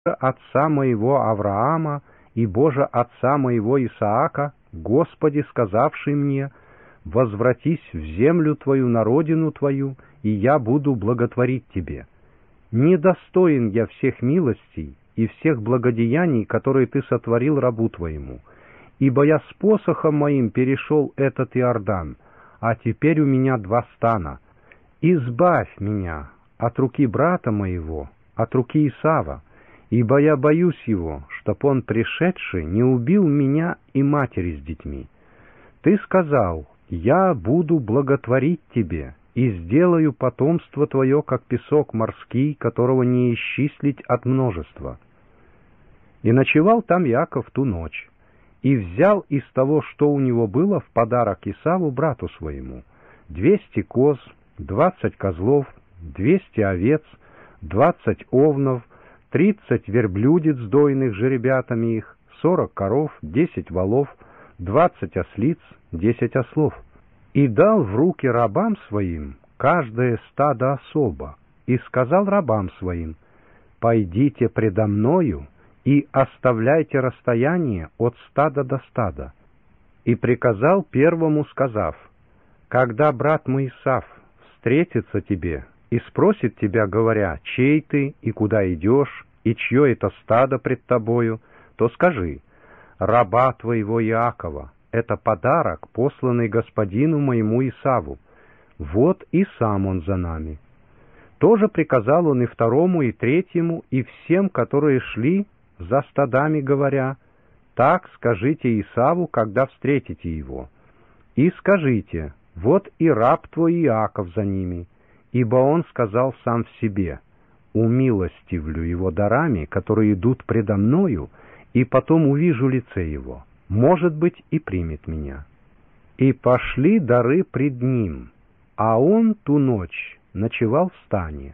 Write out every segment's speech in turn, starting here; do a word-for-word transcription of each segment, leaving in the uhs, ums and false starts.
отца моего Авраама и Боже отца моего Исаака, Господи, сказавший мне: возвратись в землю твою, на родину твою, и я буду благотворить тебе. Недостоин я всех милостей и всех благодеяний, которые ты сотворил рабу твоему, ибо я с посохом моим перешел этот Иордан, а теперь у меня два стана. Избавь меня от руки брата моего, от руки Исава, ибо я боюсь его, чтоб он, пришедший, не убил меня и матери с детьми. Ты сказал: я буду благотворить тебе, и сделаю потомство твое, как песок морский, которого не исчислить от множества. И ночевал там Иаков ту ночь, и взял из того, что у него было, в подарок Исаву, брату своему, двести коз, двадцать козлов, двести овец, двадцать овнов, тридцать верблюдец дойных жеребятами их, сорок коров, десять волов, двадцать ослиц, десять ослов. И дал в руки рабам своим каждое стадо особо, и сказал рабам своим: пойдите предо мною и оставляйте расстояние от стада до стада. И приказал первому, сказав: когда брат мой Исав встретится тебе и спросит тебя, говоря: чей ты и куда идешь, и чье это стадо пред тобою, то скажи: раба твоего Иакова, это подарок, посланный господину моему Исаву. Вот и сам он за нами. Тоже приказал он и второму, и третьему, и всем, которые шли за стадами, говоря: так скажите Исаву, когда встретите его. И скажите: вот и раб твой Иаков за ними, ибо он сказал сам в себе: умилостивлю его дарами, которые идут предо мною, и потом увижу лице его, может быть, и примет меня. И пошли дары пред ним, а он ту ночь ночевал в стане,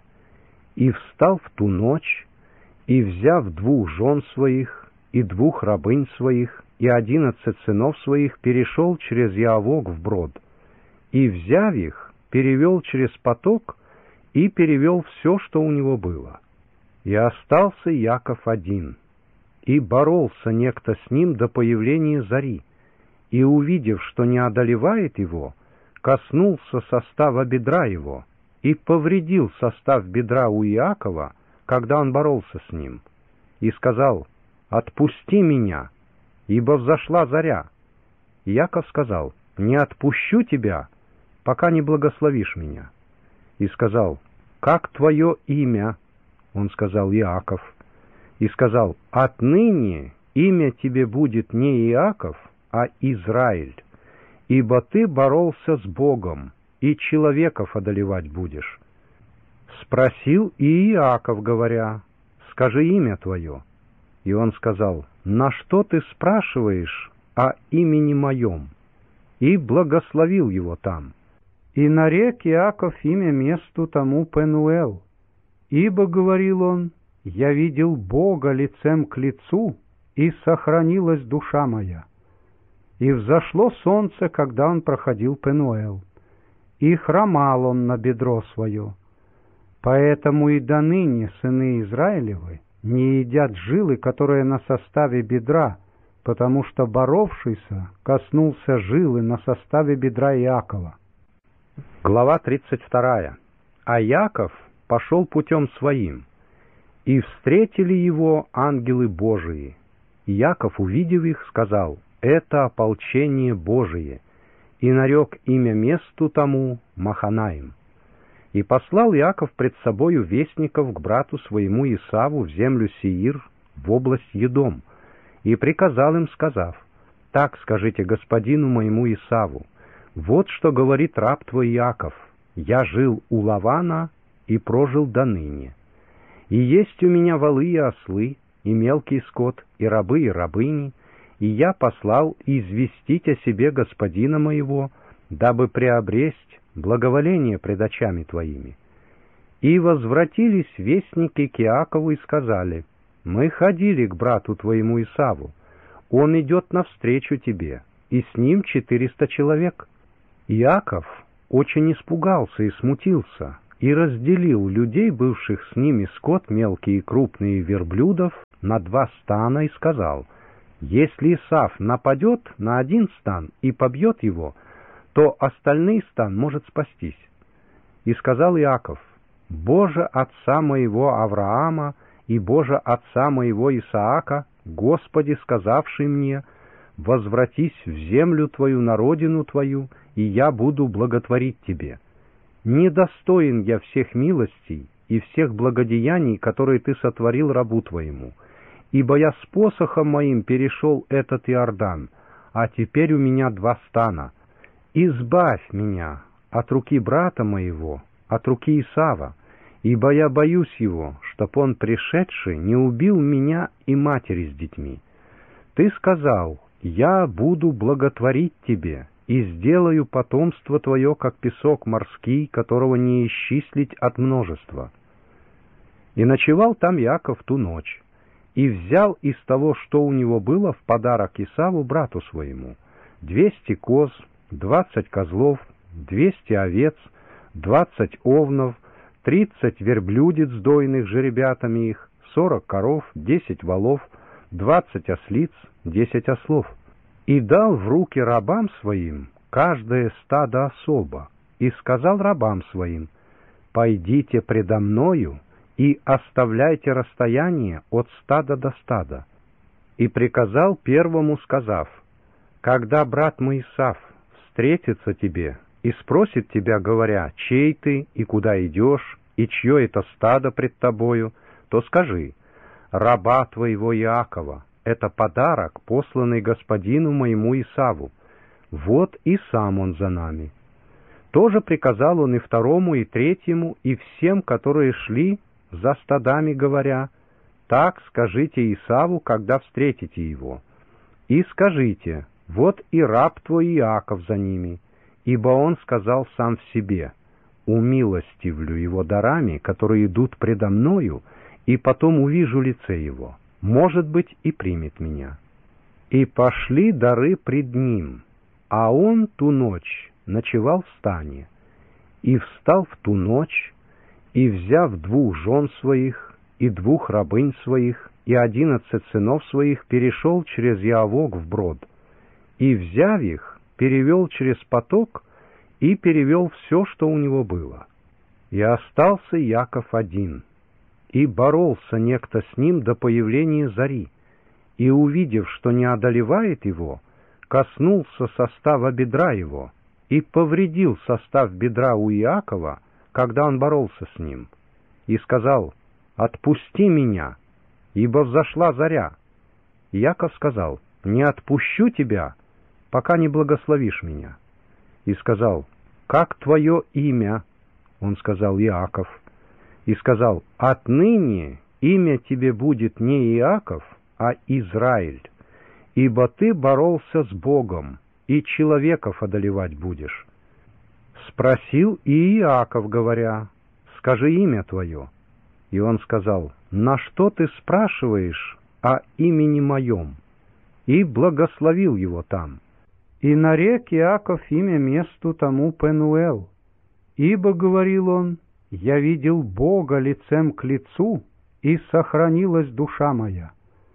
и встал в ту ночь, и, взяв двух жен своих, и двух рабынь своих, и одиннадцать сынов своих, перешел через Яавок вброд, и, взяв их, перевел через поток, и перевел все, что у него было. И остался Иаков один, и боролся некто с ним до появления зари, и, увидев, что не одолевает его, коснулся состава бедра его, и повредил состав бедра у Иакова, когда он боролся с ним, и сказал: отпусти меня, ибо взошла заря. Иаков сказал: не отпущу тебя, пока не благословишь меня. И сказал: как твое имя? Он сказал: Иаков. И сказал: отныне имя тебе будет не Иаков, а Израиль, ибо ты боролся с Богом, и человеков одолевать будешь. Спросил и Иаков, говоря: скажи имя твое. И он сказал: на что ты спрашиваешь о имени моем? И благословил его там. И нарек Иаков имя месту тому Пенуэл, ибо, говорил он, я видел Бога лицем к лицу, и сохранилась душа моя. И взошло солнце, когда он проходил Пенуэл, и хромал он на бедро свое. Поэтому и доныне сыны Израилевы не едят жилы, которые на составе бедра, потому что боровшийся коснулся жилы на составе бедра Иакова. Глава тридцать вторая. А Иаков пошел путем своим, и встретили его ангелы Божии. И Иаков, увидев их, сказал: это ополчение Божие, и нарек имя месту тому Маханаим. И послал Иаков пред собою вестников к брату своему Исаву в землю Сеир, в область Едом, и приказал им, сказав: так скажите господину моему Исаву: вот что говорит раб твой Иаков: я жил у Лавана и прожил до ныне. И есть у меня волы и ослы, и мелкий скот, и рабы, и рабыни, и я послал известить о себе господина моего, дабы приобресть благоволение пред очами твоими. И возвратились вестники к Иакову и сказали: мы ходили к брату твоему Исаву, он идет навстречу тебе, и с ним четыреста человек. Иаков очень испугался и смутился, и разделил людей, бывших с ними, скот мелкий и крупный, верблюдов, на два стана, и сказал: если Исав нападет на один стан и побьет его, то остальный стан может спастись. И сказал Иаков: Боже отца моего Авраама и Боже отца моего Исаака, Господи, сказавший мне: возвратись в землю твою, на родину твою, и я буду благотворить тебе. Недостоин я всех милостей и всех благодеяний, которые ты сотворил рабу твоему, ибо я с посохом моим перешел этот Иордан, а теперь у меня два стана. Избавь меня от руки брата моего, от руки Исава, ибо я боюсь его, чтоб он, пришедший, не убил меня и матери с детьми. Ты сказал: я буду благотворить тебе, и сделаю потомство твое, как песок морский, которого не исчислить от множества. И ночевал там Иаков ту ночь, и взял из того, что у него было, в подарок Исаву, брату своему, двести коз, двадцать козлов, двести овец, двадцать овнов, тридцать верблюдец дойных жеребятами их, сорок коров, десять волов, двадцать ослиц, десять ослов. И дал в руки рабам своим каждое стадо особо, и сказал рабам своим: пойдите предо мною и оставляйте расстояние от стада до стада. И приказал первому, сказав: когда брат мой Исав встретится тебе и спросит тебя, говоря: чей ты и куда идешь, и чье это стадо пред тобою, то скажи: раба твоего Иакова, это подарок, посланный господину моему Исаву. Вот и сам он за нами. Тоже приказал он и второму, и третьему, и всем, которые шли за стадами, говоря: так скажите Исаву, когда встретите его. И скажите: вот и раб твой Иаков за ними, ибо он сказал сам в себе: умилостивлю его дарами, которые идут предо мною, и потом увижу лице его, может быть, и примет меня. И пошли дары пред ним, а он ту ночь ночевал в стане, и встал в ту ночь, и, взяв двух жен своих, и двух рабынь своих, и одиннадцать сынов своих, перешел через Яавок вброд, и, взяв их, перевел через поток, и перевел все, что у него было. И остался Иаков один, и боролся некто с ним до появления зари, и, увидев, что не одолевает его, коснулся состава бедра его, и повредил состав бедра у Иакова, когда он боролся с ним, и сказал: «Отпусти меня, ибо взошла заря». Иаков сказал: «Не отпущу тебя, пока не благословишь меня». И сказал: «Как твое имя?» Он сказал: «Иаков». И сказал: «Отныне имя тебе будет не Иаков, а Израиль, ибо ты боролся с Богом, и человеков одолевать будешь». Спросил и Иаков, говоря: «Скажи имя твое». И он сказал: «На что ты спрашиваешь о имени моем?» И благословил его там. И нарек Иаков имя месту тому Пенуэл, ибо, говорил он, «Я видел Бога лицем к лицу, и сохранилась душа моя».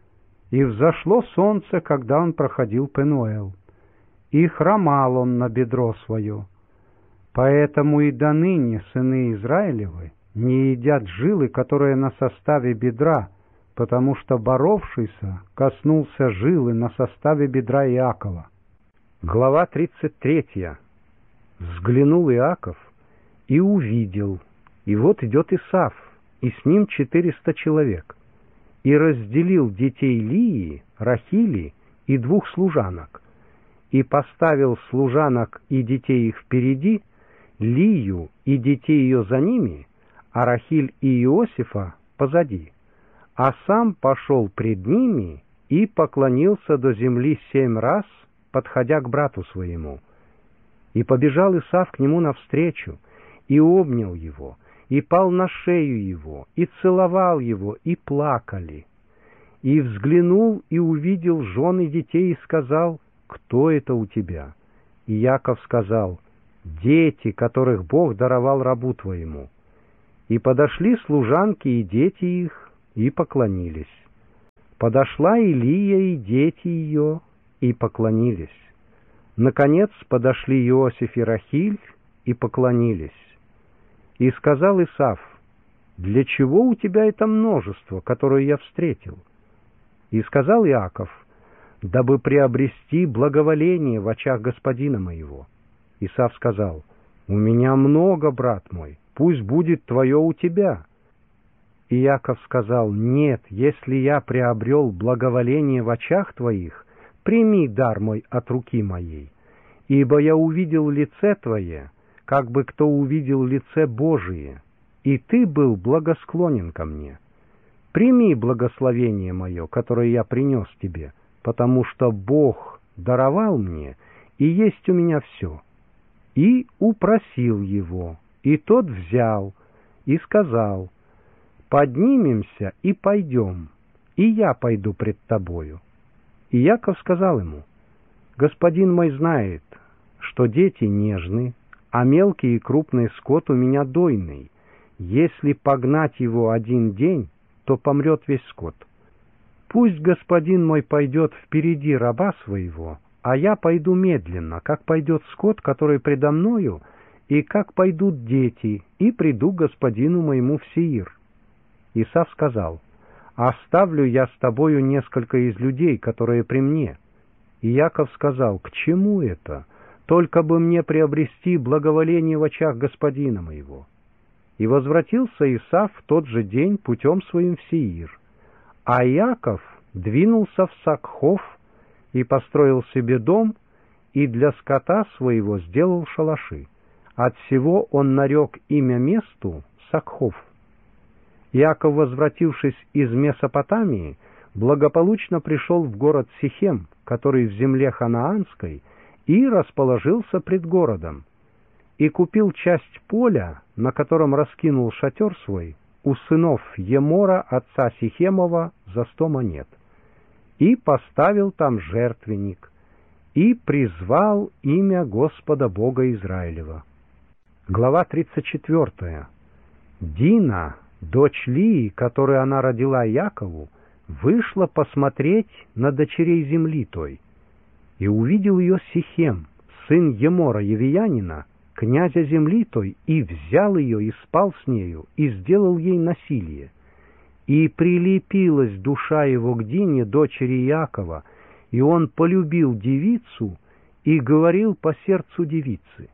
И взошло солнце, когда он проходил Пенуэл, и хромал он на бедро свое. Поэтому и доныне сыны Израилевы не едят жилы, которые на составе бедра, потому что боровшийся коснулся жилы на составе бедра Иакова. Глава тридцать третья. Взглянул Иаков и увидел, и вот идет Исав, и с ним четыреста человек, и разделил детей Лии, Рахили и двух служанок, и поставил служанок и детей их впереди, Лию и детей ее за ними, а Рахиль и Иосифа позади, а сам пошел пред ними и поклонился до земли семь раз, подходя к брату своему. И побежал Исав к нему навстречу, и обнял его, и пал на шею его, и целовал его, и плакали. И взглянул, и увидел жен и детей, и сказал: «Кто это у тебя?» И Иаков сказал: «Дети, которых Бог даровал рабу твоему». И подошли служанки и дети их, и поклонились. Подошла Илия и дети ее, и поклонились. Наконец подошли Иосиф и Рахиль, и поклонились. И сказал Исав: «Для чего у тебя это множество, которое я встретил?» И сказал Иаков: «Дабы приобрести благоволение в очах господина моего». Исав сказал: «У меня много, брат мой, пусть будет твое у тебя». И Иаков сказал: «Нет, если я приобрел благоволение в очах твоих, прими дар мой от руки моей, ибо я увидел лице твое, как бы кто увидел лице Божие, и ты был благосклонен ко мне. Прими благословение мое, которое я принес тебе, потому что Бог даровал мне, и есть у меня все». И упросил его, и тот взял, и сказал: «Поднимемся и пойдем, и я пойду пред тобою». И Яков сказал ему: «Господин мой знает, что дети нежны, а мелкий и крупный скот у меня дойный. Если погнать его один день, то помрет весь скот. Пусть господин мой пойдет впереди раба своего, а я пойду медленно, как пойдет скот, который предо мною, и как пойдут дети, и приду к господину моему в Сеир». Исав сказал: «Оставлю я с тобою несколько из людей, которые при мне». И Яков сказал: «К чему это? Только бы мне приобрести благоволение в очах господина моего». И возвратился Исав в тот же день путем своим в Сеир. А Яков двинулся в Сакхов и построил себе дом, и для скота своего сделал шалаши. Отсего он нарек имя месту Сакхов. Иаков, возвратившись из Месопотамии, благополучно пришел в город Сихем, который в земле ханаанской, и расположился пред городом, и купил часть поля, на котором раскинул шатер свой, у сынов Емора, отца Сихемова, за сто монет, и поставил там жертвенник, и призвал имя Господа Бога Израилева. Глава тридцать четвёртая. Дина, дочь Лии, которую она родила Якову, вышла посмотреть на дочерей земли той, и увидел ее Сихем, сын Емора Евиянина, князя земли той, и взял ее, и спал с нею, и сделал ей насилие. И прилепилась душа его к Дине, дочери Иакова, и он полюбил девицу и говорил по сердцу девицы.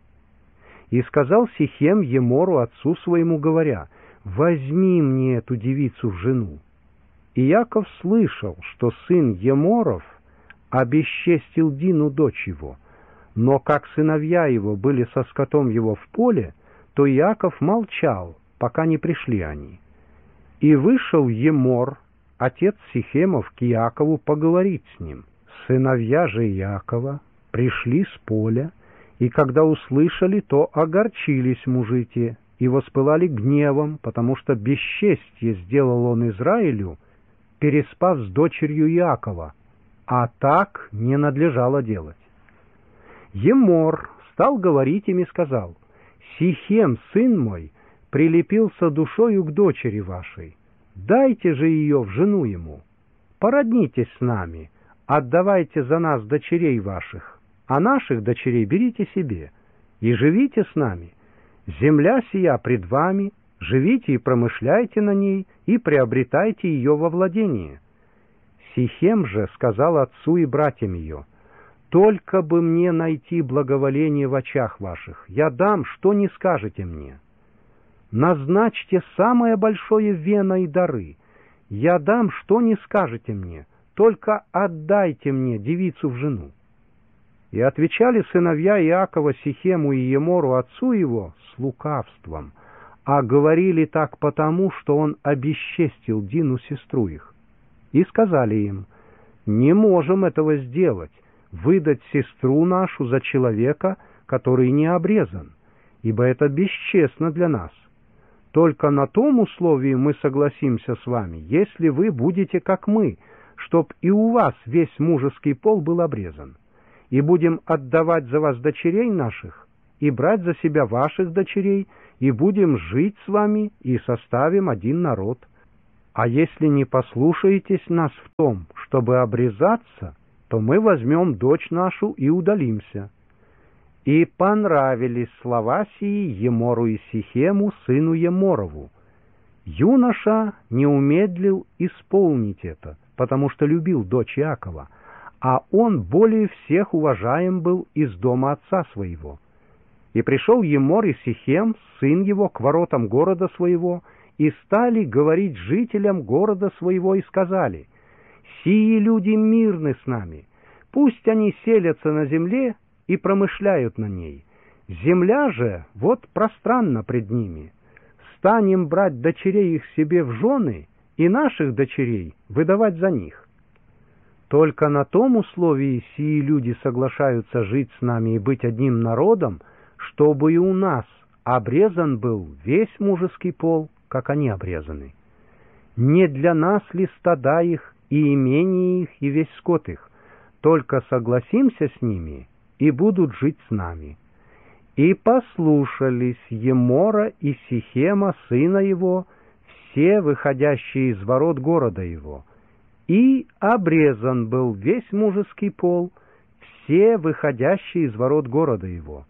И сказал Сихем Емору, отцу своему, говоря: «Возьми мне эту девицу в жену». И Иаков слышал, что сын Еморов обесчестил Дину, дочь его, но как сыновья его были со скотом его в поле, то Иаков молчал, пока не пришли они. И вышел Емор, отец Сихемов, к Иакову поговорить с ним. Сыновья же Иакова пришли с поля, и когда услышали, то огорчились мужи те, и воспылали гневом, потому что бесчестье сделал он Израилю, переспав с дочерью Иакова, а так не надлежало делать. Емор стал говорить им и сказал: «Сихем, сын мой, прилепился душою к дочери вашей. Дайте же ее в жену ему. Породнитесь с нами, отдавайте за нас дочерей ваших, а наших дочерей берите себе, и живите с нами. Земля сия пред вами, живите и промышляйте на ней, и приобретайте ее во владение». Сихем же сказал отцу и братьям ее: «Только бы мне найти благоволение в очах ваших, я дам, что не скажете мне. Назначьте самое большое вено и дары, я дам, что не скажете мне, только отдайте мне девицу в жену». И отвечали сыновья Иакова Сихему и Емору, отцу его, с лукавством, а говорили так потому, что он обесчестил Дину, сестру их. И сказали им: «Не можем этого сделать, выдать сестру нашу за человека, который не обрезан, ибо это бесчестно для нас. Только на том условии мы согласимся с вами, если вы будете как мы, чтоб и у вас весь мужеский пол был обрезан. И будем отдавать за вас дочерей наших, и брать за себя ваших дочерей, и будем жить с вами, и составим один народ. А если не послушаетесь нас в том, чтобы обрезаться, то мы возьмем дочь нашу и удалимся». И понравились слова сии Емору и Сихему, сыну Еморову. Юноша не умедлил исполнить это, потому что любил дочь Иакова, а он более всех уважаем был из дома отца своего. И пришел Емор и Сихем, сын его, к воротам города своего, и стали говорить жителям города своего, и сказали: «Сии люди мирны с нами, пусть они селятся на земле и промышляют на ней. Земля же вот пространна пред ними. Станем брать дочерей их себе в жены и наших дочерей выдавать за них. Только на том условии сии люди соглашаются жить с нами и быть одним народом, чтобы и у нас обрезан был весь мужеский пол, как они обрезаны. Не для нас ли стада их и имение их и весь скот их? Только согласимся с ними, и будут жить с нами». И послушались Емора и Сихема, сына его, все выходящие из ворот города его. И обрезан был весь мужеский пол, все выходящие из ворот города его.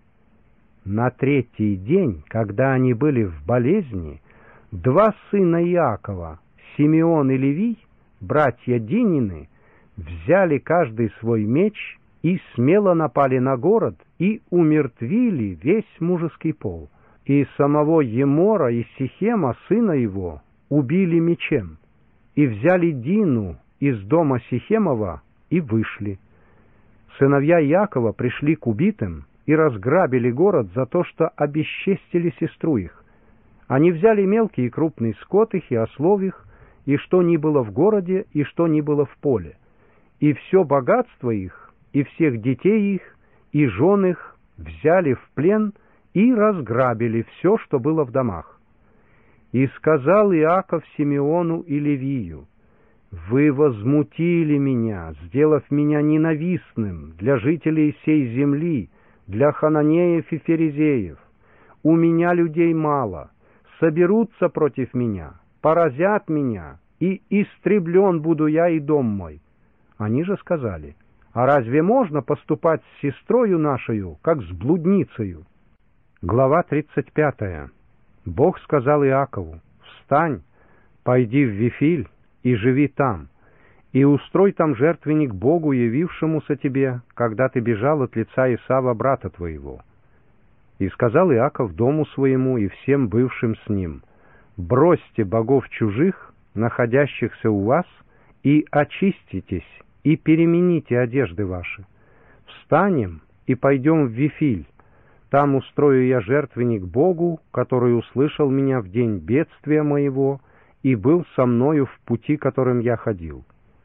На третий день, когда они были в болезни, два сына Иакова, Симеон и Левий, братья Динины, взяли каждый свой меч и смело напали на город и умертвили весь мужеский пол. И самого Емора и Сихема, сына его, убили мечем, и взяли Дину из дома Сихемова и вышли. Сыновья Иакова пришли к убитым и разграбили город за то, что обесчестили сестру их. Они взяли мелкий и крупный скот их и ослов их, и что ни было в городе, и что ни было в поле, и все богатство их, и всех детей их, и жен их взяли в плен и разграбили все, что было в домах. И сказал Иаков Симеону и Левию: «Вы возмутили меня, сделав меня ненавистным для жителей сей земли, для хананеев и ферезеев. У меня людей мало, соберутся против меня, поразят меня, и истреблен буду я и дом мой». Они же сказали: «А разве можно поступать с сестрою нашею, как с блудницею?» Глава тридцать пятая. Бог сказал Иакову: «Встань, пойди в Вифиль и живи там, и устрой там жертвенник Богу, явившемуся тебе, когда ты бежал от лица Исава, брата твоего». И сказал Иаков дому своему и всем бывшим с ним: «Бросьте богов чужих, находящихся у вас, и очиститесь, и перемените одежды ваши. Встанем и пойдем в Вифиль. Там устрою я жертвенник Богу, который услышал меня в день бедствия моего и был со мною в пути, которым я ходил».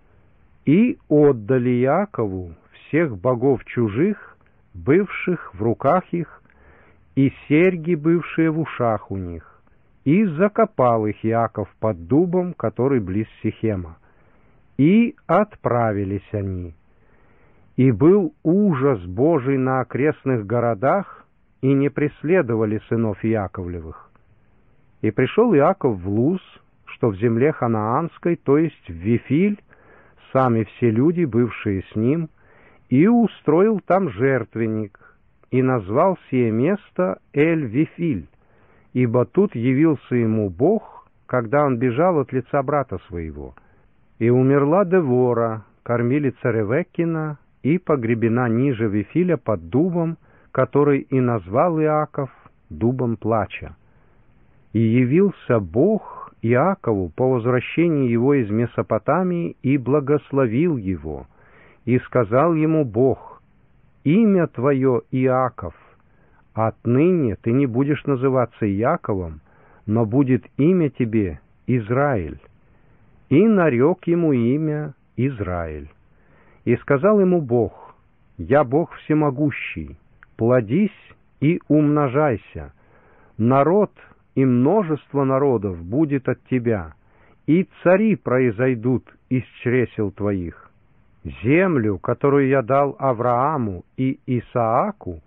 И отдали Иакову всех богов чужих, бывших в руках их, и серьги, бывшие в ушах у них, и закопал их Иаков под дубом, который близ Сихема. И отправились они. И был ужас Божий на окрестных городах, и не преследовали сынов Иаковлевых. И пришел Иаков в Луз, что в земле ханаанской, то есть в Вифиль, сами все люди, бывшие с ним, и устроил там жертвенник, и назвал сие место Эль-Вифиль, ибо тут явился ему Бог, когда он бежал от лица брата своего. И умерла Девора, кормилица Ревеккина, и погребена ниже Вифиля под дубом, который и назвал Иаков дубом плача. И явился Бог Иакову по возвращении его из Месопотамии и благословил его, и сказал ему Бог: «Имя твое Иаков, отныне ты не будешь называться Иаковом, но будет имя тебе Израиль». И нарек ему имя Израиль. И сказал ему Бог: «Я Бог всемогущий, плодись и умножайся, народ и множество народов будет от тебя, и цари произойдут из чресел твоих. Землю, которую я дал Аврааму и Исааку,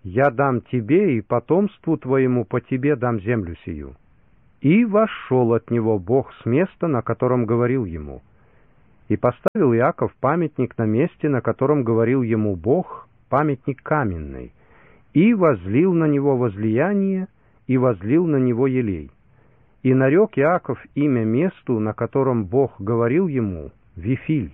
я дам тебе и потомству твоему по тебе дам землю сию». И вошел от него Бог с места, на котором говорил ему. И поставил Иаков памятник на месте, на котором говорил ему Бог, памятник каменный, и возлил на него возлияние, и возлил на него елей. И нарек Иаков имя месту, на котором Бог говорил ему, Вифиль.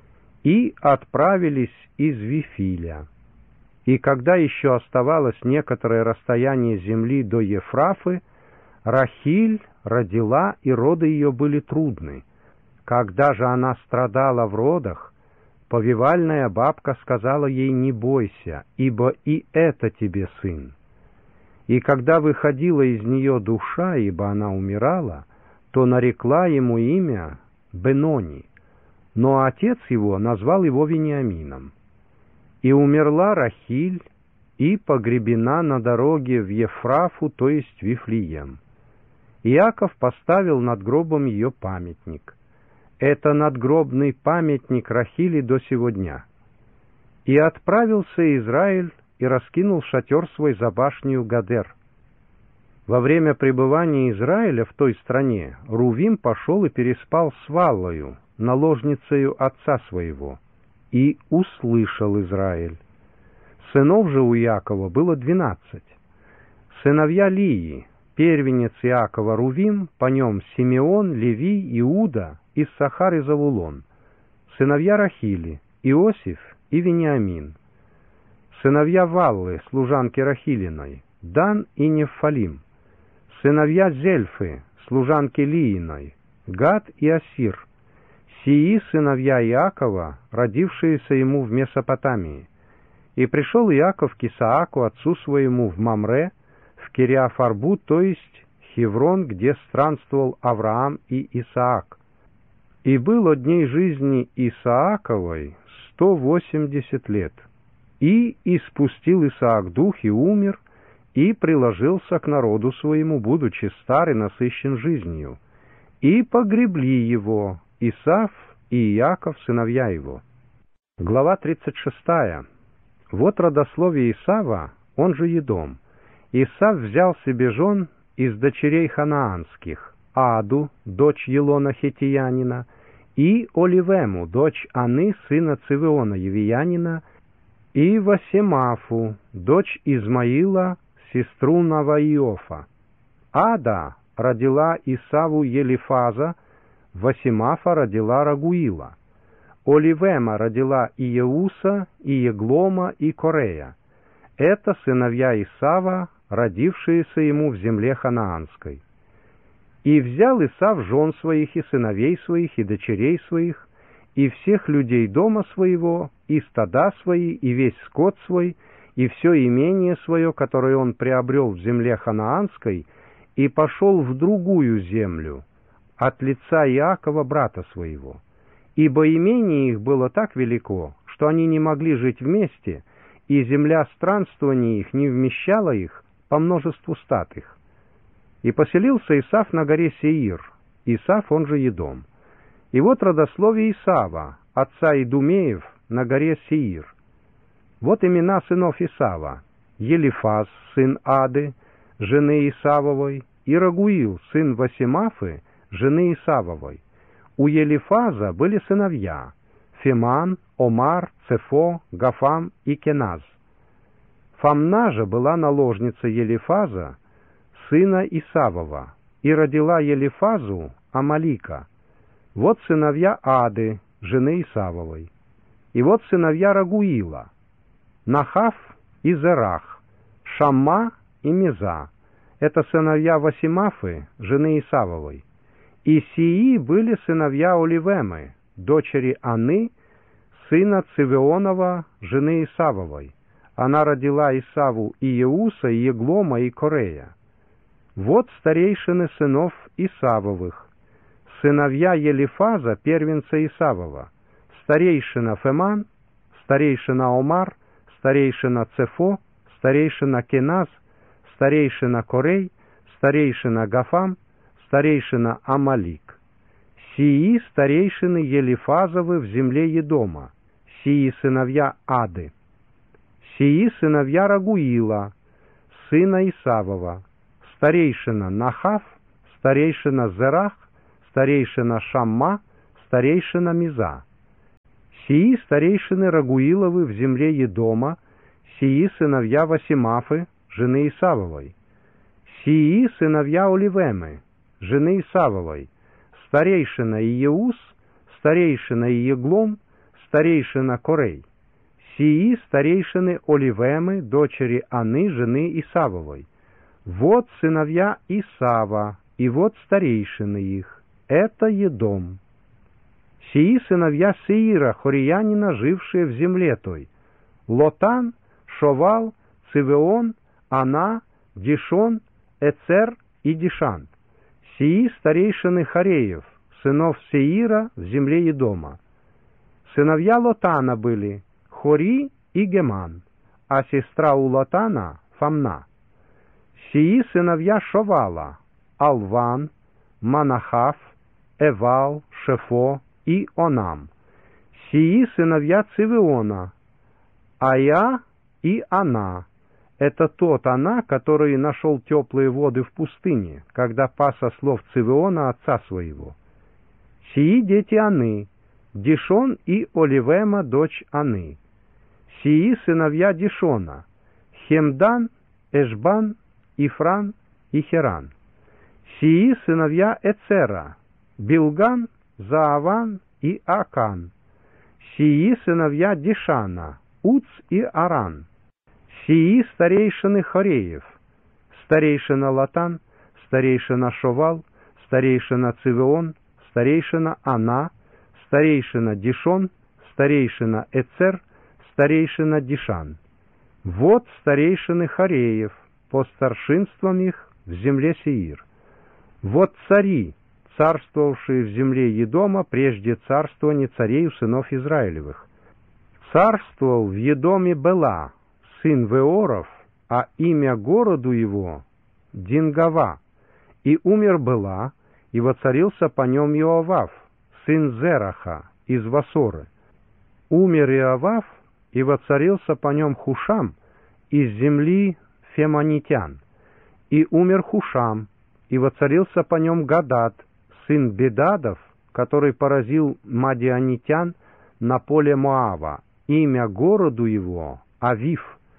И отправились из Вифиля. И когда еще оставалось некоторое расстояние земли до Ефрафы, Рахиль родила, и роды ее были трудны. Когда же она страдала в родах, повивальная бабка сказала ей: «Не бойся, ибо и это тебе сын». И когда выходила из нее душа, ибо она умирала, то нарекла ему имя Бенони, но отец его назвал его Вениамином. И умерла Рахиль, и погребена на дороге в Ефрафу, то есть Вифлеем. Иаков поставил над гробом ее памятник. Это надгробный памятник Рахили до сего дня. И отправился Израиль, и раскинул шатер свой за башнею Гадер. Во время пребывания Израиля в той стране Рувим пошел и переспал с Валлою, наложницею отца своего, и услышал Израиль. Сынов же у Иакова было двенадцать. Сыновья Лии, первенец Иакова Рувим, по нем Симеон, Леви, Иуда, Иссахар и Завулон. Сыновья Рахили, Иосиф и Вениамин. Сыновья Валлы, служанки Рахилиной, Дан и Нефалим. Сыновья Зельфы, служанки Лииной, Гад и Асир. Сии сыновья Иакова, родившиеся ему в Месопотамии. И пришел Иаков к Исааку, отцу своему, в Мамре, в Кириафарбу, то есть Хеврон, где странствовал Авраам и Исаак. И было дней жизни Исааковой сто восемьдесят лет. И испустил Исаак дух и умер, и приложился к народу своему, будучи стар и насыщен жизнью. И погребли его Исав и Иаков, сыновья его. Глава тридцать шестая. Вот родословие Исава, он же Едом. Исав взял себе жен из дочерей ханаанских: Аду, дочь Елона хеттиянина, и Оливему, дочь Аны, сына Цивиона евиянина, и Васемафу, дочь Измаила, сестру Наваиофа. Ада родила Исаву Елифаза, Васемафа родила Рагуила. Оливема родила Иеуса, и Еглома, и Корея. Это сыновья Исава, родившиеся ему в земле ханаанской. И взял Исав жен своих, и сыновей своих, и дочерей своих, и всех людей дома своего, и стада свои, и весь скот свой, и все имение свое, которое он приобрел в земле ханаанской, и пошел в другую землю, от лица Иакова, брата своего. Ибо имение их было так велико, что они не могли жить вместе, и земля странствования их не вмещала их по множеству стад их. И поселился Исав на горе Сеир, Исав, он же Едом. И вот родословие Исава, отца Идумеев, на горе Сеир. Вот имена сынов Исава: Елифаз, сын Ады, жены Исавовой, и Рагуил, сын Васемафы, жены Исавовой. У Елифаза были сыновья: Феман, Омар, Цефо, Гафам и Кеназ. Фамна же была наложница Елифаза, сына Исавова, и родила Елифазу Амалика. Вот сыновья Ады, жены Исавовой. И вот сыновья Рагуила: Нахав и Зерах, Шамма и Меза. Это сыновья Васемафы, жены Исавовой. И сии были сыновья Оливемы, дочери Аны, сына Цивионова, жены Исавовой. Она родила Исаву и Еуса, и Еглома, и Корея. Вот старейшины сынов Исавовых: сыновья Елифаза, первенца Исавова, старейшина Феман, старейшина Омар, старейшина Цефо, старейшина Кеназ, старейшина Корей, старейшина Гафам, старейшина Амалик. Сии старейшины Елифазовы в земле Едома, сии сыновья Ады. Сии сыновья Рагуила, сына Исавова, старейшина Нахав, старейшина Зерах, старейшина Шамма, старейшина Миза. Сии старейшины Рагуиловы в земле Едома, сии сыновья Васимафы, жены Исавовой. Сии сыновья Оливемы, жены Исавовой, старейшина Иеус, старейшина Иеглом, старейшина Корей. Сии старейшины Оливемы, дочери Аны, жены Исавовой. Вот сыновья Исава, и вот старейшины их. Это Едом. Сии сыновья Сеира, хорьянина, жившие в земле той. Лотан, Шовал, Цивеон, Ана, Дишон, Эцер и Дишан. Сии старейшины Хореев, сынов Сеира в земле Едома. Сыновья Лотана были Хори и Геман, а сестра у Лотана Фамна. Сии сыновья Шовала, Алван, Манахав, Эвал, Шефо и Онам. Сии сыновья Цивеона, Ая и Ана. Это тот Ана, который нашел теплые воды в пустыне, когда пас ослов Цивеона отца своего. Сии дети Аны, Дишон и Оливема, дочь Аны. Сии сыновья Дишона, Хемдан, Эшбан, Ифран и Херан. Сии сыновья Эцера, Билган, Зааван и Акан. Сии сыновья Дишана, Уц и Аран. Сии старейшины Хореев, старейшина Латан, старейшина Шовал, старейшина Цивеон, старейшина Ана, старейшина Дишон, старейшина Эцер, старейшина Дишан. Вот старейшины Хореев, по старшинствам их в земле Сеир. Вот цари, царствовавшие в земле Едома прежде царствования царей у сынов Израилевых. Царствовал в Едоме Бела, сын Веоров, а имя городу его Дингава. И умер Бела, и воцарился по нем Иовав, сын Зераха, из Васоры. Умер Иовав, и воцарился по нем Хушам, из земли Фемонитян. И умер Хушам, и воцарился по нем Гадад, сын Бедадов, который поразил мадианитян на поле Моава. Имя городу его Авив.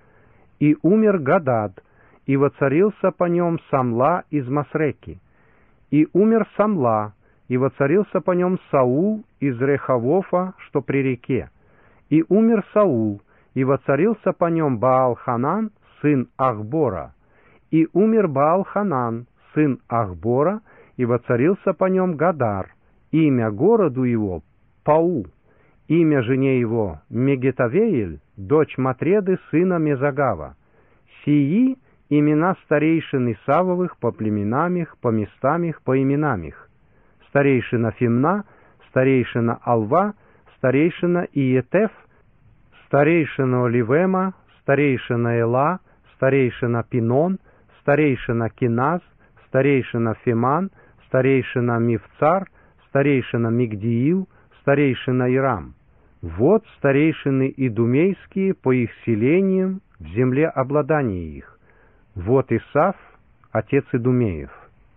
И умер Гадад, и воцарился по нем Самла из Масреки. И умер Самла, и воцарился по нем Саул из Рехавофа, что при реке. И умер Саул, и воцарился по нем Баал-Ханан, сын Ахбора. И умер Баал-Ханан, сын Ахбора, и воцарился по нем Гадар. Имя городу его Пау. Имя жене его Мегетавеэль, дочь Матреды, сына Мезагава. Сии имена старейшин Исавовых по племенам их, по местам их, по именам их. Старейшина Фимна, старейшина Алва, старейшина Иетеф, старейшина Оливема, старейшина Эла, старейшина Пинон, старейшина Киназ, старейшина Фиман, старейшина Мивцар, старейшина Мигдиил, старейшина Ирам. Вот старейшины идумейские по их селениям в земле обладания их. Вот Исав, отец Идумеев.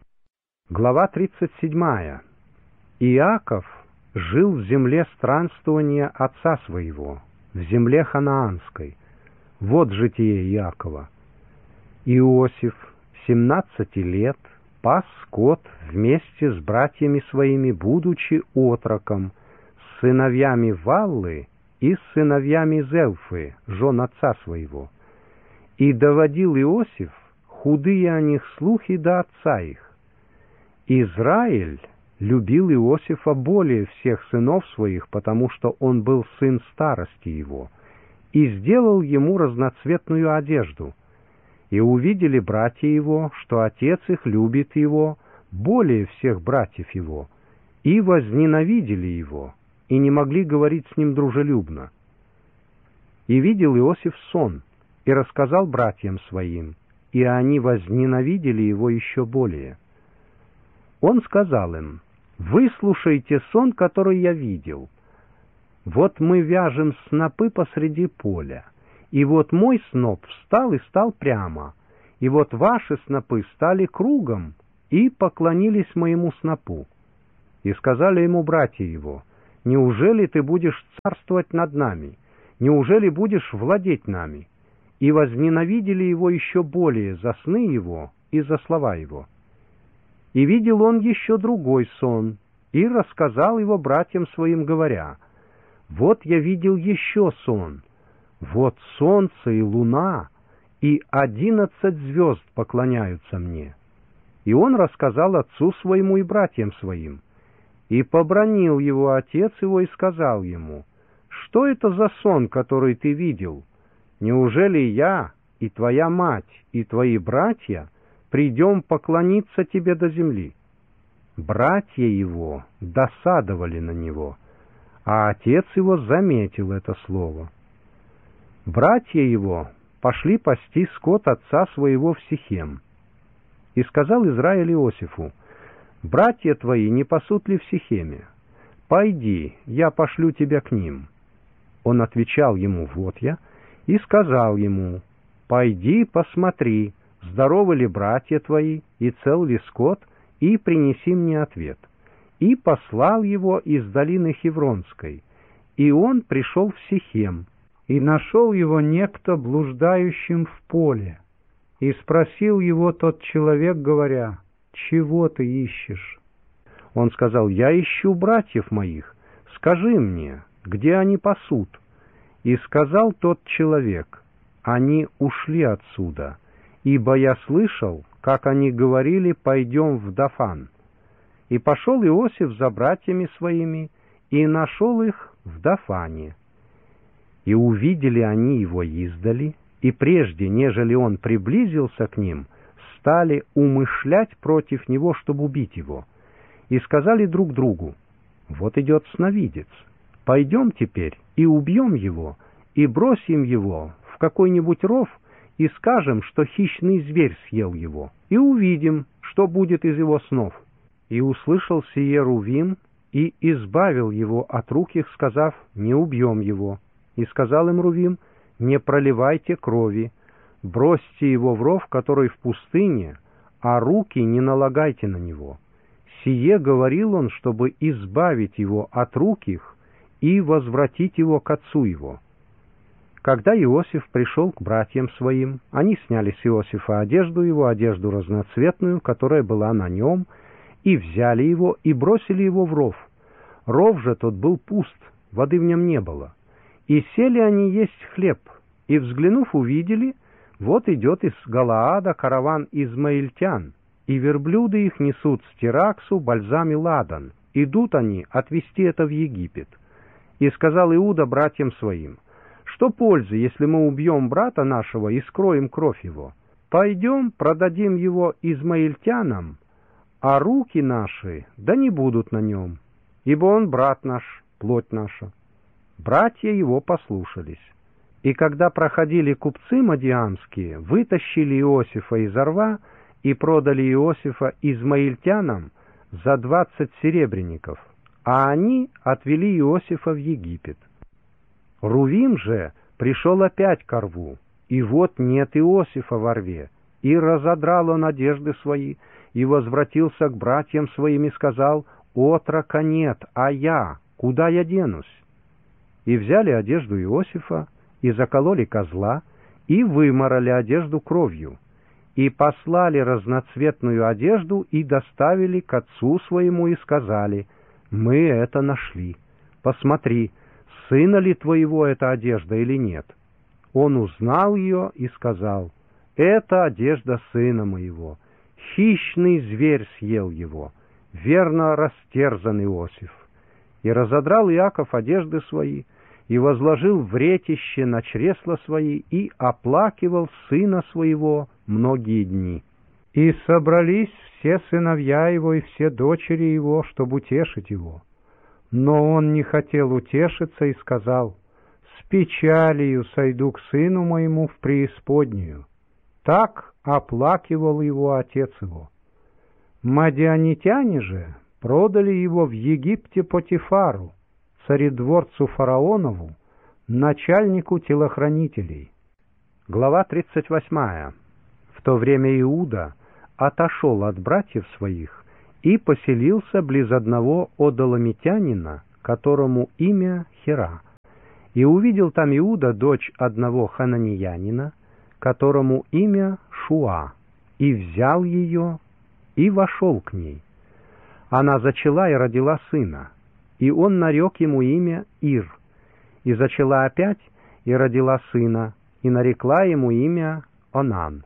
Глава тридцать седьмая. Иаков жил в земле странствования отца своего, в земле ханаанской. Вот житие Иакова. Иосиф, семнадцати лет, пас скот вместе с братьями своими, будучи отроком, с сыновьями Валлы и с сыновьями Зелфы, жен отца своего. И доводил Иосиф худые о них слухи до отца их. Израиль любил Иосифа более всех сынов своих, потому что он был сын старости его, и сделал ему разноцветную одежду. И увидели братья его, что отец их любит его более всех братьев его, и возненавидели его, и не могли говорить с ним дружелюбно. И видел Иосиф сон, и рассказал братьям своим, и они возненавидели его еще более. Он сказал им: «Выслушайте сон, который я видел. Вот мы вяжем снопы посреди поля, И вот мой сноп встал и стал прямо, и вот ваши снопы стали кругом и поклонились моему снопу. И сказали ему братья его: неужели ты будешь царствовать над нами? Неужели будешь владеть нами? И возненавидели его еще более за сны его и за слова его. И видел он еще другой сон, и рассказал его братьям своим, говоря: вот я видел еще сон, вот солнце и луна, и одиннадцать звезд поклоняются мне. И он рассказал отцу своему и братьям своим. И побранил его отец его и сказал ему: что это за сон, который ты видел? Неужели я и твоя мать и твои братья придем поклониться тебе до земли? Братья его досадовали на него, а отец его заметил это слово. Братья его пошли пасти скот отца своего в Сихем. И сказал Израиль Иосифу: братья твои не пасут ли в Сихеме? Пойди, я пошлю тебя к ним. Он отвечал ему: вот я, и сказал ему: пойди, посмотри, здоровы ли братья твои, и цел ли скот, и принеси мне ответ. И послал его из долины Хевронской, и он пришел в Сихем, и нашел его некто блуждающим в поле, и спросил его тот человек, говоря: чего ты ищешь? Он сказал: я ищу братьев моих, скажи мне, где они пасут? И сказал тот человек: они ушли отсюда, ибо я слышал, как они говорили: пойдем в Дафан. И пошел Иосиф за братьями своими, и нашел их в Дафане. И увидели они его издали, и прежде, нежели он приблизился к ним, стали умышлять против него, чтобы убить его. И сказали друг другу: вот идет сновидец, пойдем теперь и убьем его, и бросим его в какой-нибудь ров, и скажем, что хищный зверь съел его, и увидим, что будет из его снов. И услышал сие Рувим, и избавил его от рук их, сказав: не убьем его. И сказал им Рувим: не проливайте крови, бросьте его в ров, который в пустыне, а руки не налагайте на него. Сие говорил он, чтобы избавить его от рук их и возвратить его к отцу его. Когда Иосиф пришел к братьям своим, они сняли с Иосифа одежду его, одежду разноцветную, которая была на нем, и взяли его, и бросили его в ров. Ров же тот был пуст, воды в нем не было. И сели они есть хлеб, и, взглянув, увидели, вот идет из Галаада караван измаильтян, и верблюды их несут с Тираксу, Бальзам и Ладан. Идут они отвезти это в Египет. И сказал Иуда братьям своим: что пользы, если мы убьем брата нашего и скроем кровь его? Пойдем, продадим его измаильтянам, а руки наши да не будут на нем, ибо он брат наш, плоть наша. Братья его послушались. И когда проходили купцы мадиамские, вытащили Иосифа из рва и продали Иосифа измаильтянам за двадцать серебряников, а они отвели Иосифа в Египет. Рувим же пришел опять ко рву, и вот нет Иосифа во рве, и разодрал он одежды свои, и возвратился к братьям своим и сказал: отрока нет, а я, куда я денусь? И взяли одежду Иосифа, и закололи козла, и вымарали одежду кровью, и послали разноцветную одежду, и доставили к отцу своему, и сказали: мы это нашли, посмотри, сына ли твоего эта одежда или нет. Он узнал ее и сказал: это одежда сына моего, хищный зверь съел его, верно растерзан Иосиф. И разодрал Иаков одежды свои, и возложил в ретище на чресла свои, и оплакивал сына своего многие дни. И собрались все сыновья его и все дочери его, чтобы утешить его. Но он не хотел утешиться и сказал: с печалью сойду к сыну моему в преисподнюю. Так оплакивал его отец его. Мадианитяне же продали его в Египте Потифару, царедворцу фараонову, начальнику телохранителей, Глава тридцать восьмая. В то время Иуда отошел от братьев своих и поселился близ одного одоломитянина, которому имя Хира. И увидел там Иуда дочь одного хананеянина, которому имя Шуа, и взял ее, и вошел к ней. Она зачала и родила сына, и он нарек ему имя Ир, и зачала опять, и родила сына, и нарекла ему имя Онан.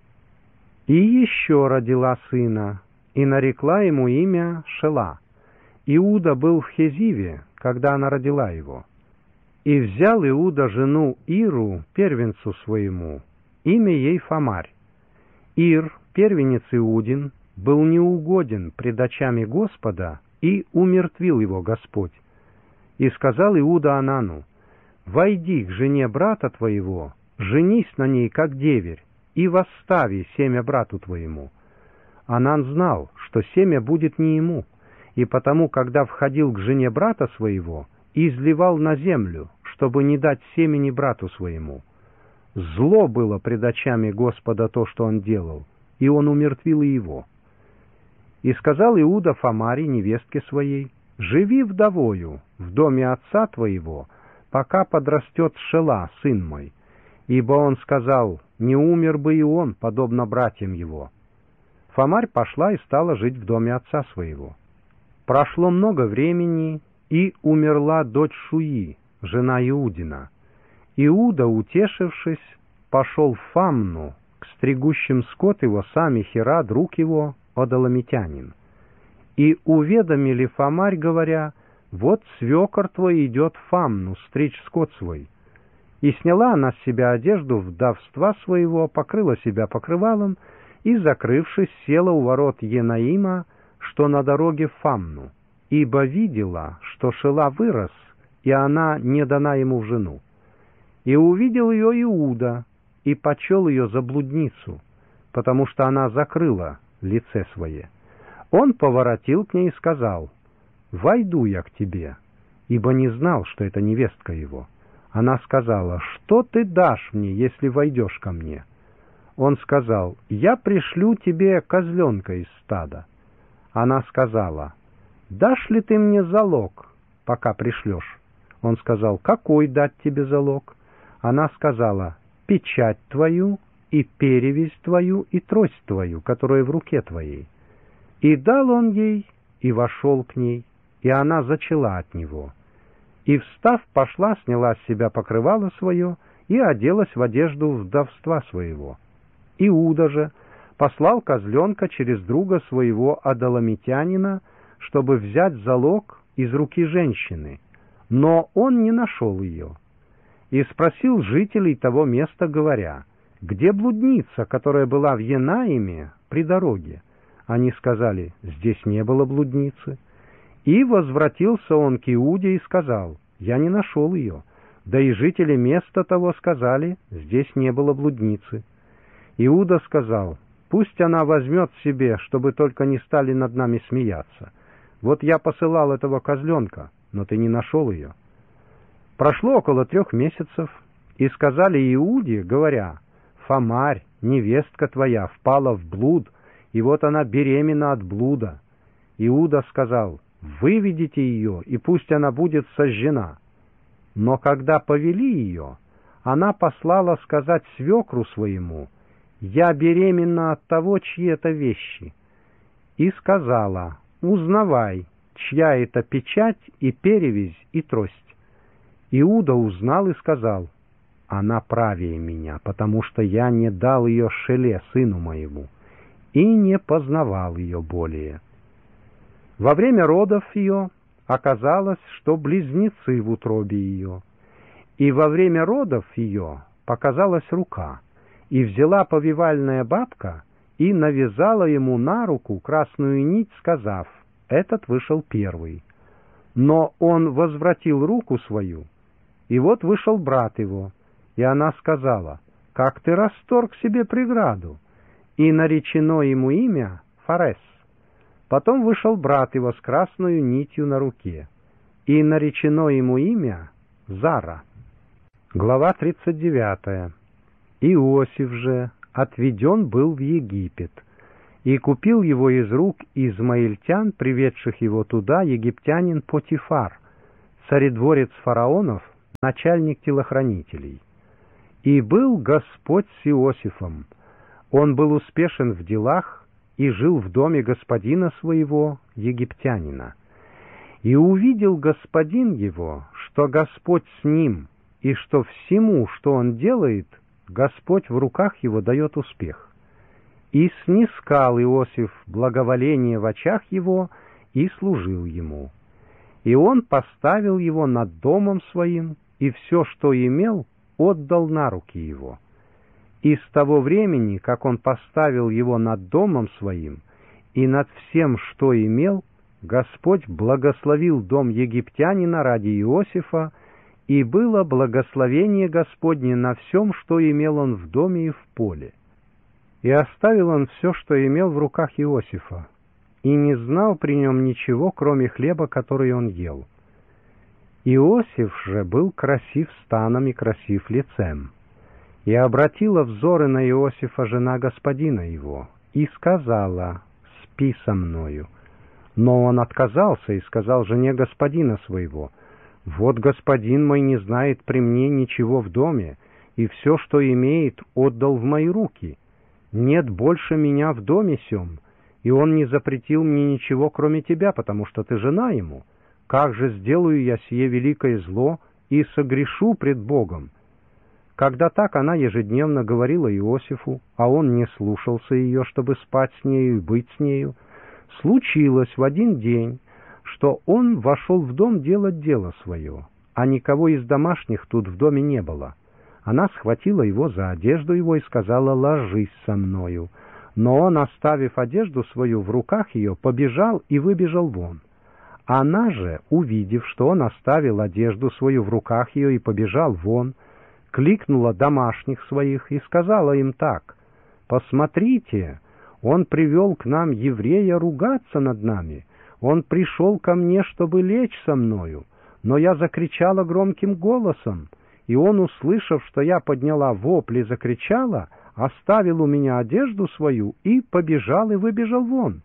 И еще родила сына, и нарекла ему имя Шела. Иуда был в Хезиве, когда она родила его. И взял Иуда жену Иру, первенцу своему, имя ей Фамарь. Ир, первенец Иудин, был неугоден пред очами Господа, и умертвил его Господь. И сказал Иуда Анану: «Войди к жене брата твоего, женись на ней, как деверь, и восстави семя брату твоему». Анан знал, что семя будет не ему, и потому, когда входил к жене брата своего, изливал на землю, чтобы не дать семени брату своему. Зло было пред очами Господа то, что он делал, и он умертвил и его. И сказал Иуда Фамаре, невестке своей: «Живи вдовою в доме отца твоего, пока подрастет Шела, сын мой». Ибо он сказал: «Не умер бы и он, подобно братьям его». Фамарь пошла и стала жить в доме отца своего. Прошло много времени, и умерла дочь Шуи, жена Иудина. Иуда, утешившись, пошел в Фамну, к стригущим скот его сами Хира, друг его, одоломитянин. И уведомили Фамарь, говоря: «Вот свекор твой идет в Фамну стричь скот свой». И сняла она с себя одежду вдовства своего, покрыла себя покрывалом, и, закрывшись, села у ворот Енаима, что на дороге в Фамну, ибо видела, что Шела вырос, и она не дана ему в жену. И увидел ее Иуда, и почел ее за блудницу, потому что она закрыла лице свое. Он поворотил к ней и сказал: «Войду я к тебе», ибо не знал, что это невестка его. Она сказала: «Что ты дашь мне, если войдешь ко мне?» Он сказал: «Я пришлю тебе козленка из стада». Она сказала: «Дашь ли ты мне залог, пока пришлешь?» Он сказал: «Какой дать тебе залог?» Она сказала: «Печать твою, и перевязь твою, и трость твою, которая в руке твоей». И дал он ей, и вошел к ней, и она зачала от него. И, встав, пошла, сняла с себя покрывало свое и оделась в одежду вдовства своего. Иуда же послал козленка через друга своего одоломитянина, чтобы взять залог из руки женщины, но он не нашел ее. И спросил жителей того места, говоря: «Где блудница, которая была в Енаиме при дороге?» Они сказали: «Здесь не было блудницы». И возвратился он к Иуде и сказал: «Я не нашел ее». Да и жители места того сказали: «Здесь не было блудницы». Иуда сказал: «Пусть она возьмет себе, чтобы только не стали над нами смеяться. Вот я посылал этого козленка, но ты не нашел ее». Прошло около трех месяцев, и сказали Иуде, говоря: «Фамарь, невестка твоя, впала в блуд, и вот она беременна от блуда». Иуда сказал: «Выведите ее, и пусть она будет сожжена». Но когда повели ее, она послала сказать свекру своему: «Я беременна от того, чьи это вещи». И сказала: «Узнавай, чья это печать, и перевязь, и трость». Иуда узнал и сказал: «Она правее меня, потому что я не дал ее Шеле, сыну моему, и не познавал ее более». Во время родов ее оказалось, что близнецы в утробе ее. И во время родов ее показалась рука, и взяла повивальная бабка и навязала ему на руку красную нить, сказав: «Этот вышел первый». Но он возвратил руку свою, и вот вышел брат его, и она сказала: «Как ты расторг себе преграду?» И наречено ему имя Фарес. Потом вышел брат его с красной нитью на руке, и наречено ему имя Зара. Глава тридцать девятая. Иосиф же отведен был в Египет, и купил его из рук измаильтян, приведших его туда, египтянин Потифар, царедворец фараонов, начальник телохранителей. И был Господь с Иосифом. Он был успешен в делах и жил в доме господина своего, египтянина. И увидел господин его, что Господь с ним, и что всему, что он делает, Господь в руках его дает успех. И снискал Иосиф благоволение в очах его и служил ему. И он поставил его над домом своим, и все, что имел, отдал на руки его. И с того времени, как он поставил его над домом своим и над всем, что имел, Господь благословил дом египтянина ради Иосифа, и было благословение Господне на всем, что имел он в доме и в поле. И оставил он все, что имел в руках Иосифа, и не знал при нем ничего, кроме хлеба, который он ел. Иосиф же был красив станом и красив лицем. И обратила взоры на Иосифа жена господина его, и сказала: «Спи со мною». Но он отказался и сказал жене господина своего: «Вот господин мой не знает при мне ничего в доме, и все, что имеет, отдал в мои руки. Нет больше меня в доме сем, и он не запретил мне ничего, кроме тебя, потому что ты жена ему. Как же сделаю я сие великое зло и согрешу пред Богом?» Когда так она ежедневно говорила Иосифу, а он не слушался ее, чтобы спать с нею и быть с нею, случилось в один день, что он вошел в дом делать дело свое, а никого из домашних тут в доме не было. Она схватила его за одежду его и сказала: «Ложись со мною». Но он, оставив одежду свою в руках ее, побежал и выбежал вон. Она же, увидев, что он оставил одежду свою в руках ее и побежал вон, кликнула домашних своих и сказала им так: «Посмотрите, он привел к нам еврея ругаться над нами. Он пришел ко мне, чтобы лечь со мною, но я закричала громким голосом, и он, услышав, что я подняла вопль и закричала, оставил у меня одежду свою и побежал и выбежал вон».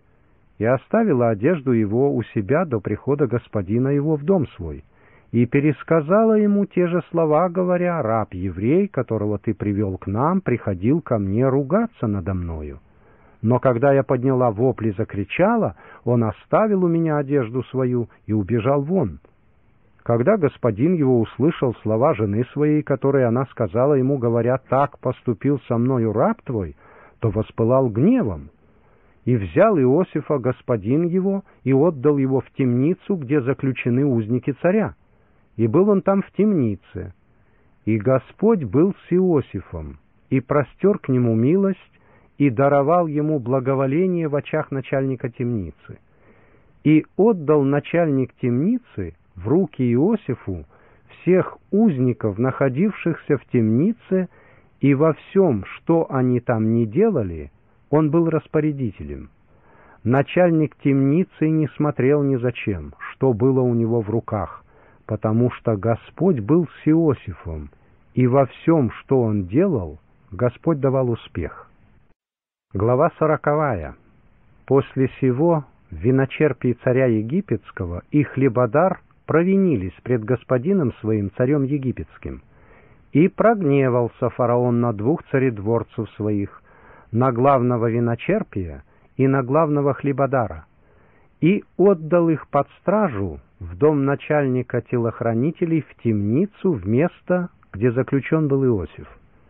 И оставила одежду его у себя до прихода господина его в дом свой, и пересказала ему те же слова, говоря: «Раб еврей, которого ты привел к нам, приходил ко мне ругаться надо мною. Но когда я подняла вопль и закричала, он оставил у меня одежду свою и убежал вон». Когда господин его услышал слова жены своей, которые она сказала ему, говоря: «Так поступил со мною раб твой», то воспылал гневом. И взял Иосифа господин его и отдал его в темницу, где заключены узники царя. И был он там в темнице. И Господь был с Иосифом, и простер к нему милость, и даровал ему благоволение в очах начальника темницы. И отдал начальник темницы в руки Иосифу всех узников, находившихся в темнице, и во всем, что они там не делали, он был распорядителем. Начальник темницы не смотрел ни зачем, что было у него в руках, потому что Господь был с Иосифом, и во всем, что он делал, Господь давал успех. Глава сороковая. После сего виночерпий царя египетского и хлебодар провинились пред господином своим царем египетским. И прогневался фараон на двух царедворцев своих, на главного виночерпия и на главного хлебодара, и отдал их под стражу в дом начальника телохранителей в темницу, в место, где заключен был Иосиф.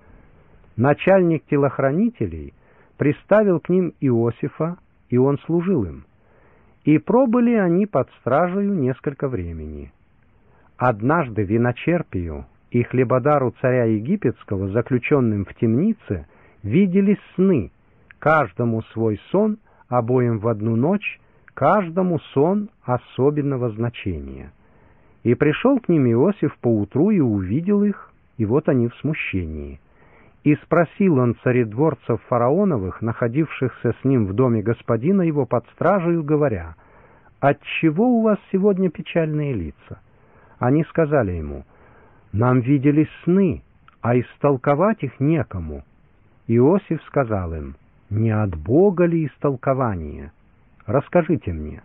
Начальник телохранителей приставил к ним Иосифа, и он служил им. И пробыли они под стражею несколько времени. Однажды виночерпию и хлебодару царя египетского, заключенным в темнице, видели сны, каждому свой сон, обоим в одну ночь, каждому сон особенного значения. И пришел к ним Иосиф поутру и увидел их, и вот они в смущении. И спросил он царедворцев фараоновых, находившихся с ним в доме господина его под стражею, говоря: «Отчего у вас сегодня печальные лица?» Они сказали ему: «Нам виделись сны, а истолковать их некому. Иосиф сказал им: «Не от Бога ли истолкование? Расскажите мне».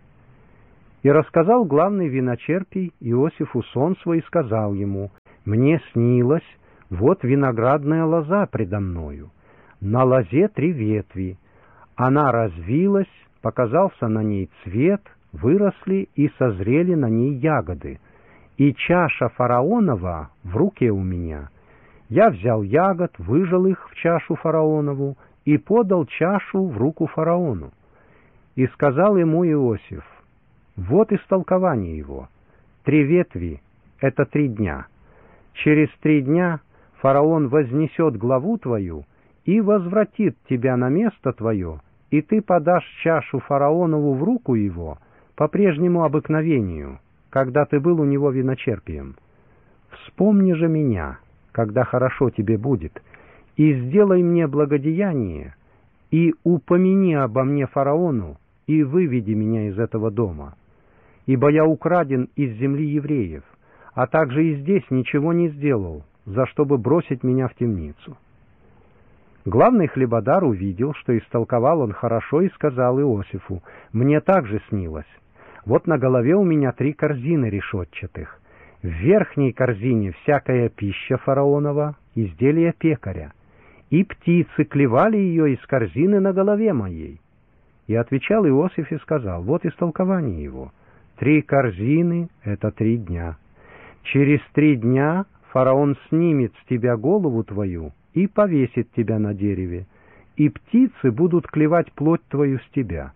И рассказал главный виночерпий Иосифу сон свой и сказал ему: «Мне снилось, вот виноградная лоза предо мною, на лозе три ветви, она развилась, показался на ней цвет, выросли и созрели на ней ягоды, и чаша фараонова в руке у меня. Я взял ягод, выжал их в чашу фараонову и подал чашу в руку фараону. И сказал ему Иосиф: вот истолкование его. Три ветви — это три дня. Через три дня фараон вознесет главу твою и возвратит тебя на место твое, и ты подашь чашу фараонову в руку его по прежнему обыкновению, когда ты был у него виночерпием. Вспомни же меня, когда хорошо тебе будет, и сделай мне благодеяние, и упомяни обо мне фараону, и выведи меня из этого дома. Ибо я украден из земли евреев, а также и здесь ничего не сделал, за чтобы бросить меня в темницу». Главный хлебодар увидел, что истолковал он хорошо, и сказал Иосифу: «Мне также снилось. Вот на голове у меня три корзины решетчатых. В верхней корзине всякая пища фараонова, изделия пекаря, и птицы клевали ее из корзины на голове моей». И отвечал Иосиф и сказал: вот истолкование его. Три корзины — это три дня. Через три дня фараон снимет с тебя голову твою и повесит тебя на дереве, и птицы будут клевать плоть твою с тебя.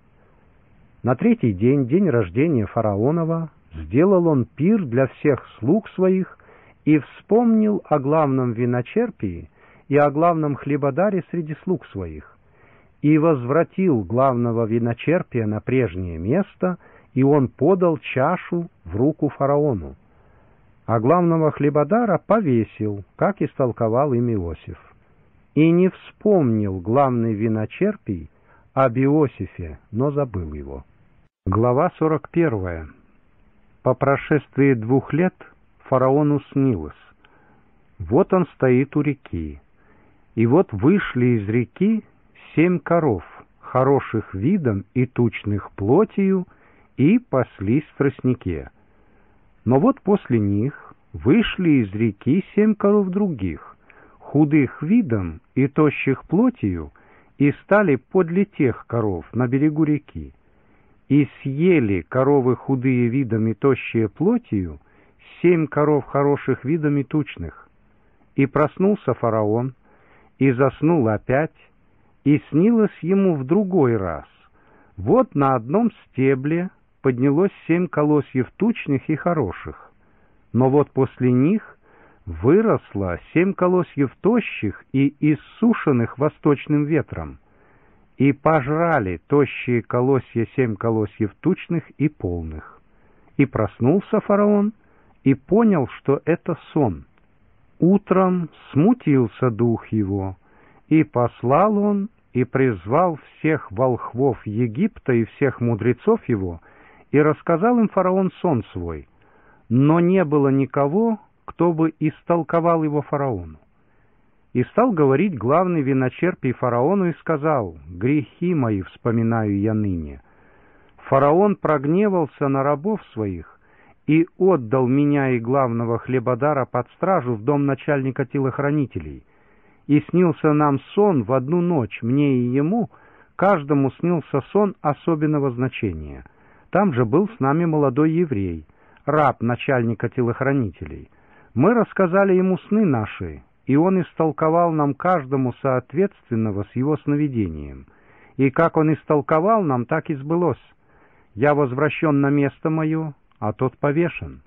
На третий день, день рождения фараонова, сделал он пир для всех слуг своих и вспомнил о главном виночерпии и о главном хлебодаре среди слуг своих, и возвратил главного виночерпия на прежнее место, и он подал чашу в руку фараону, а главного хлебодара повесил, как истолковал им Иосиф. И не вспомнил главный виночерпий об Иосифе, но забыл его. Глава сорок первая. По прошествии двух лет фараону снилось: вот он стоит у реки, и вот вышли из реки семь коров, хороших видом и тучных плотью, и паслись в тростнике. Но вот после них вышли из реки семь коров других, худых видом и тощих плотью, и стали подле тех коров на берегу реки. И съели коровы худые видом и тощие плотью семь коров хороших видом и тучных. И проснулся фараон, и заснул опять, и снилось ему в другой раз: вот на одном стебле поднялось семь колосьев тучных и хороших, но вот после них выросло семь колосьев тощих и иссушенных восточным ветром, и пожрали тощие колосья семь колосьев тучных и полных. И проснулся фараон, и понял, что это сон. Утром смутился дух его, и послал он, и призвал всех волхвов Египта и всех мудрецов его, и рассказал им фараон сон свой, но не было никого, кто бы истолковал его фараону. И стал говорить главный виночерпий фараону и сказал: «Грехи мои вспоминаю я ныне. Фараон прогневался на рабов своих и отдал меня и главного хлебодара под стражу в дом начальника телохранителей. И снился нам сон в одну ночь, мне и ему, каждому снился сон особенного значения. Там же был с нами молодой еврей, раб начальника телохранителей. Мы рассказали ему сны наши, и он истолковал нам каждому соответственного с его сновидением. И как он истолковал нам, так и сбылось. Я возвращен на место мое, а тот повешен».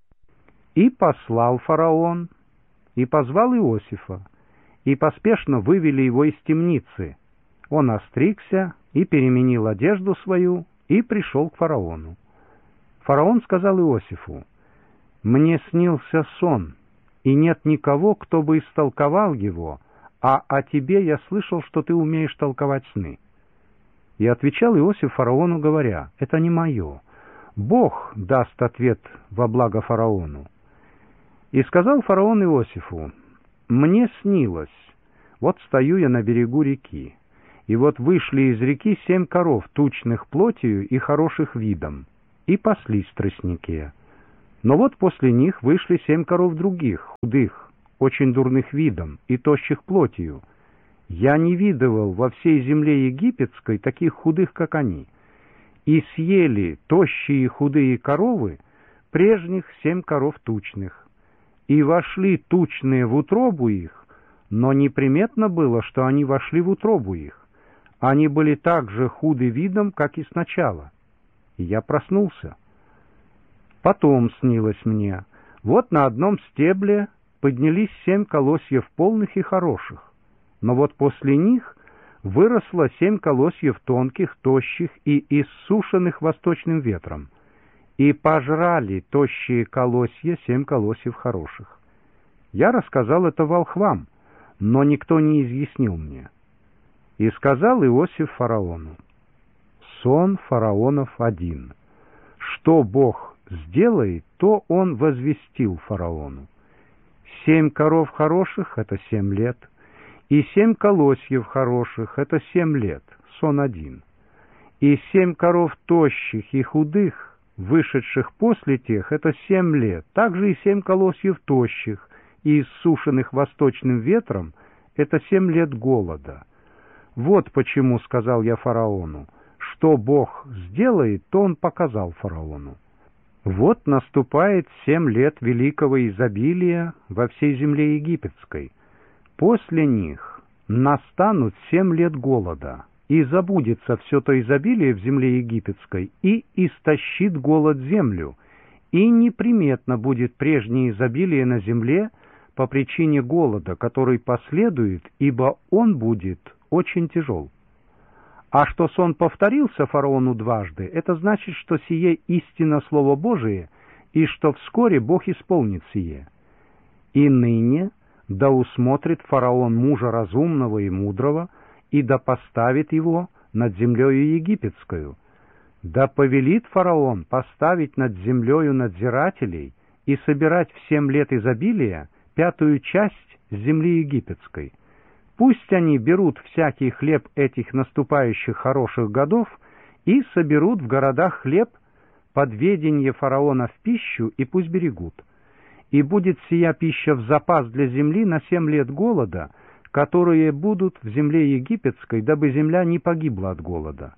И послал фараон, и позвал Иосифа, и поспешно вывели его из темницы. Он остригся и переменил одежду свою, и пришел к фараону. Фараон сказал Иосифу: «Мне снился сон, и нет никого, кто бы истолковал его, а о тебе я слышал, что ты умеешь толковать сны». И отвечал Иосиф фараону, говоря: «Это не мое. Бог даст ответ во благо фараону». И сказал фараон Иосифу: мне снилось, вот стою я на берегу реки, и вот вышли из реки семь коров, тучных плотью и хороших видом, и паслись в тростнике. Но вот после них вышли семь коров других, худых, очень дурных видом и тощих плотью. Я не видывал во всей земле египетской таких худых, как они. И съели тощие и худые коровы прежних семь коров тучных. И вошли тучные в утробу их, но неприметно было, что они вошли в утробу их. Они были так же худы видом, как и сначала. И я проснулся. Потом снилось мне, вот на одном стебле поднялись семь колосьев полных и хороших, но вот после них выросло семь колосьев тонких, тощих и иссушенных восточным ветром, и пожрали тощие колосья семь колосьев хороших. Я рассказал это волхвам, но никто не изъяснил мне. И сказал Иосиф фараону: сон фараонов один. Что Бог сделает, то он возвестил фараону. Семь коров хороших — это семь лет, и семь колосьев хороших — это семь лет, сон один. И семь коров тощих и худых, вышедших после тех, это семь лет, также и семь колосьев тощих и иссушенных восточным ветром, это семь лет голода. Вот почему, сказал я фараону, что Бог сделает, то он показал фараону. Вот наступает семь лет великого изобилия во всей земле египетской. После них настанут семь лет голода, и забудется все то изобилие в земле египетской, и истощит голод землю, и неприметно будет прежнее изобилие на земле по причине голода, который последует, ибо он будет очень тяжел. А что сон повторился фараону дважды, это значит, что сие истинно Слово Божие, и что вскоре Бог исполнит сие. И ныне да усмотрит фараон мужа разумного и мудрого, и да поставит его над землею египетскую. Да повелит фараон поставить над землею надзирателей и собирать в семь лет изобилия пятую часть земли египетской. Пусть они берут всякий хлеб этих наступающих хороших годов и соберут в городах хлеб под веденье фараона в пищу, и пусть берегут. И будет сия пища в запас для земли на семь лет голода, которые будут в земле египетской, дабы земля не погибла от голода.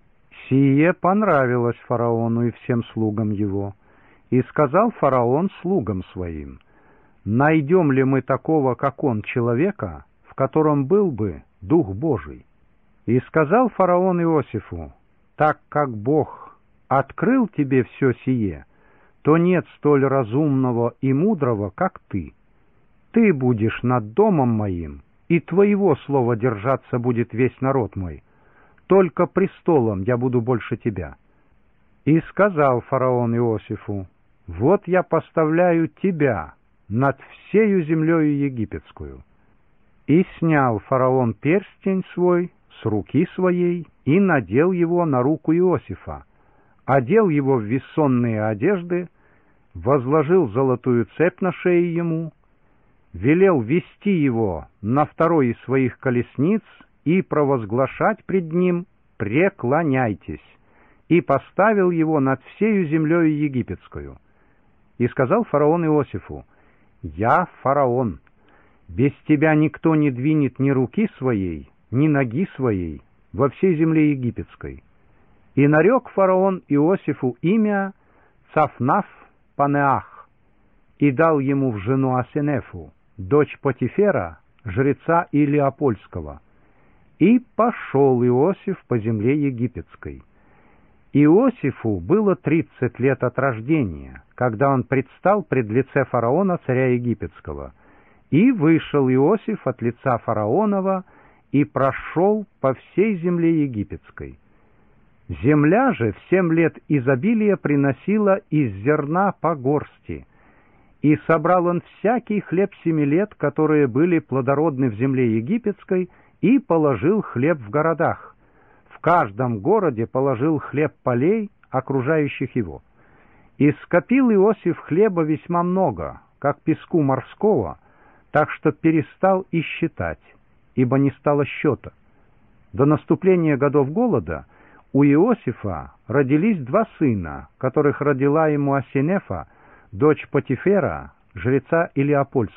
Сие понравилось фараону и всем слугам его. И сказал фараон слугам своим: найдем ли мы такого, как он, человека, в котором был бы Дух Божий? И сказал фараон Иосифу: так как Бог открыл тебе все сие, то нет столь разумного и мудрого, как ты. Ты будешь над домом моим, и твоего слова держаться будет весь народ мой. Только престолом я буду больше тебя. И сказал фараон Иосифу: вот я поставляю тебя над всею землею египетскую. И снял фараон перстень свой с руки своей и надел его на руку Иосифа, одел его в вессонные одежды, возложил золотую цепь на шею ему, велел вести его на второй из своих колесниц и провозглашать пред ним: преклоняйтесь, и поставил его над всею землею египетскую. И сказал фараон Иосифу: я фараон, без тебя никто не двинет ни руки своей, ни ноги своей во всей земле египетской. И нарек фараон Иосифу имя Цафнаф-Панеах, и дал ему в жену Асенефу, дочь Потифера, жреца Илиопольского. И пошел Иосиф по земле египетской. Иосифу было тридцать лет от рождения, когда он предстал пред лице фараона, царя египетского. И вышел Иосиф от лица фараонова и прошел по всей земле египетской. Земля же в семь лет изобилия приносила из зерна по горсти, и собрал он всякий хлеб семи лет, которые были плодородны в земле египетской, и положил хлеб в городах. В каждом городе положил хлеб полей, окружающих его. И скопил Иосиф хлеба весьма много, как песку морского, так что перестал и считать, ибо не стало счета. До наступления годов голода у Иосифа родились два сына, которых родила ему Асинефа, дочь Потифера, жреца Илиопольского.